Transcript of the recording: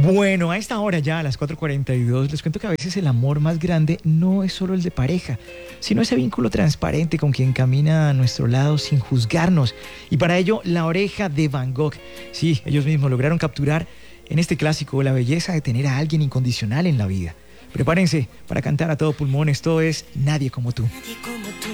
Bueno, a esta hora ya, a las 4:42, les cuento que a veces el amor más grande no es solo el de pareja, sino ese vínculo transparente con quien camina a nuestro lado sin juzgarnos. Y para ello, La Oreja de Van Gogh. Sí, ellos mismos lograron capturar en este clásico la belleza de tener a alguien incondicional en la vida. Prepárense para cantar a todo pulmón. Esto es Nadie como tú. Nadie como tú.